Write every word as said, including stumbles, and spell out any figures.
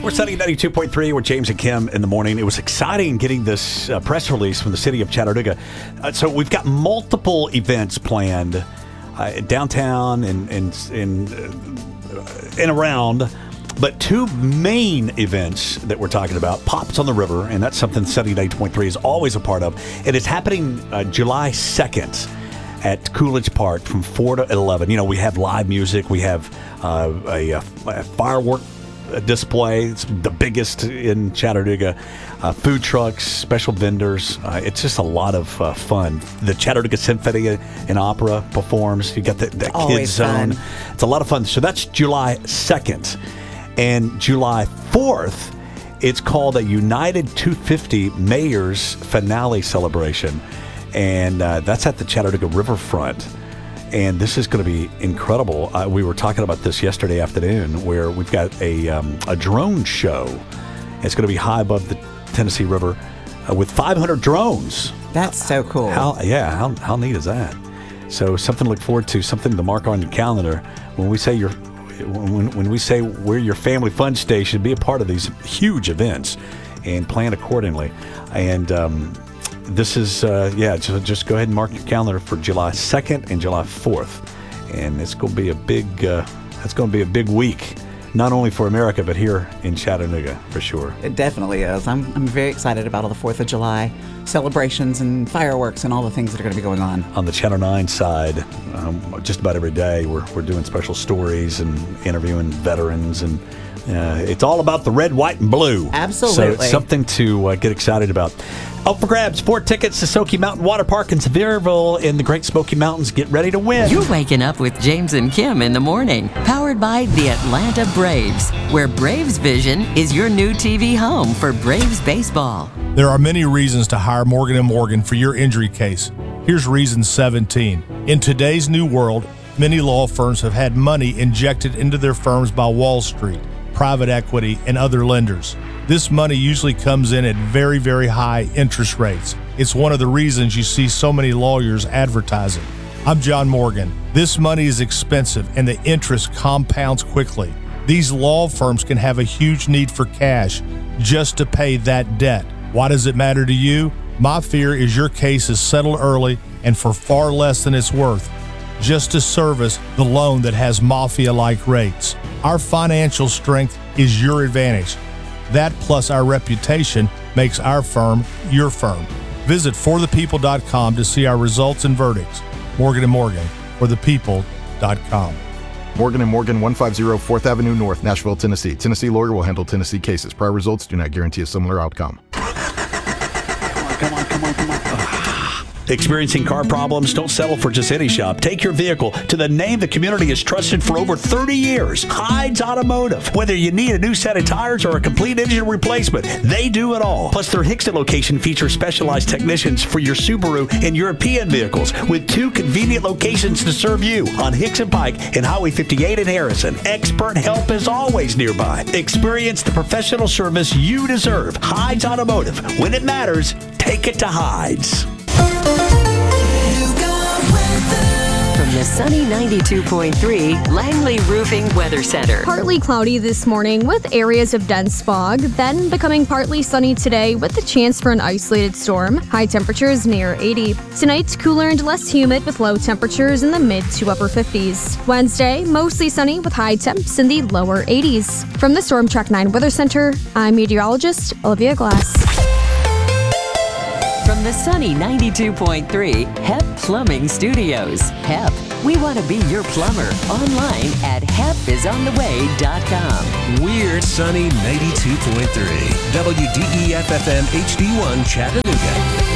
We're Sunny ninety-two point three with James and Kim in the morning. It was exciting getting this uh, press release from the city of Chattanooga. Uh, so we've got multiple events planned uh, downtown and and and, uh, and around. But two main events that we're talking about, Pops on the River, and that's something Sunny ninety-two point three is always a part of. It is happening uh, July second at Coolidge Park from four to eleven. You know, we have live music. We have uh, a, a firework display. It's the biggest in Chattanooga. Uh, food trucks, special vendors. Uh, it's just a lot of uh, fun. The Chattanooga Symphony and Opera performs. You got the, the kids zone. Fun. It's a lot of fun. So that's July second. And July fourth, it's called a United two fifty Mayor's Finale Celebration. And uh, that's at the Chattanooga Riverfront. And this is going to be incredible. Uh, we were talking about this yesterday afternoon, where we've got a um, a drone show. It's going to be high above the Tennessee River uh, with five hundred drones. That's so cool. How, yeah, how, how neat is that? So something to look forward to, something to mark on your calendar. When we say you're, when, when we say we're your family fun station, be a part of these huge events and plan accordingly. And um, This is, uh, yeah, just, just go ahead and mark your calendar for July second and July fourth. And it's going to be a big, uh, it's going to be a big week, not only for America, but here in Chattanooga, for sure. It definitely is. I'm, I'm very excited about all the fourth of July celebrations and fireworks and all the things that are going to be going on. On the Channel nine side, um, just about every day, we're, we're doing special stories and interviewing veterans, and uh, it's all about the red, white, and blue. Absolutely. So it's something to uh, get excited about. Up for grabs, four tickets to Smoky Mountain Water Park in Sevierville in the Great Smoky Mountains. Get ready to win. You're waking up with James and Kim in the morning. Powered by the Atlanta Braves, where Braves Vision is your new T V home for Braves baseball. There are many reasons to hire Morgan and Morgan for your injury case. Here's reason seventeen. In today's new world, many law firms have had money injected into their firms by Wall Street, private equity, and other lenders. This money usually comes in at very, very high interest rates. It's one of the reasons you see so many lawyers advertising. I'm John Morgan. This money is expensive and the interest compounds quickly. These law firms can have a huge need for cash just to pay that debt. Why does it matter to you? My fear is your case is settled early and for far less than it's worth, just to service the loan that has mafia-like rates. Our financial strength is your advantage. That plus our reputation makes our firm your firm. Visit for the people dot com to see our results and verdicts. Morgan and Morgan, for the people dot com. Morgan and Morgan, one fifty fourth Avenue North, Nashville, Tennessee. Tennessee lawyer will handle Tennessee cases. Prior results do not guarantee a similar outcome. Come on, come on, come on. Experiencing car problems? Don't settle for just any shop. Take your vehicle to the name the community has trusted for over thirty years, Hides Automotive. Whether you need a new set of tires or a complete engine replacement, they do it all. Plus, their Hickston location features specialized technicians for your Subaru and European vehicles, with two convenient locations to serve you on Hickson Pike and Highway fifty-eight in Harrison. Expert help is always nearby. Experience the professional service you deserve. Hides Automotive. When it matters, take it to Hides. From the Sunny ninety-two point three Langley Roofing Weather Center. Partly cloudy this morning with areas of dense fog, then becoming partly sunny today with the chance for an isolated storm. High temperatures near eighty. Tonight, cooler and less humid with low temperatures in the mid to upper fifties. Wednesday, mostly sunny with high temps in the lower eighties. From the Storm Track nine Weather Center, I'm meteorologist Olivia Glass. From the Sunny ninety-two point three H E P Plumbing Studios. H E P, we want to be your plumber. Online at hep is on the way dot com. We're Sunny ninety-two point three W D E F F M H D one Chattanooga.